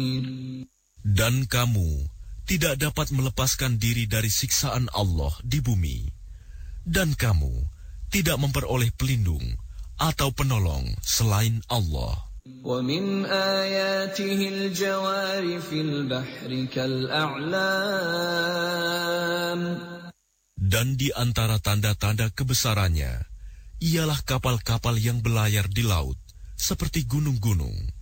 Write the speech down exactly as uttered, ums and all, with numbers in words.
Dan kamu tidak dapat melepaskan diri dari siksaan Allah di bumi, dan kamu tidak memperoleh pelindung atau penolong selain Allah. وَمِنْ آيَاتِهِ الْجَوَارِ فِي الْبَحْرِ كَالْأَعْلَامِ. Dan di antara tanda-tanda kebesarannya ialah kapal-kapal yang belayar di laut seperti gunung-gunung.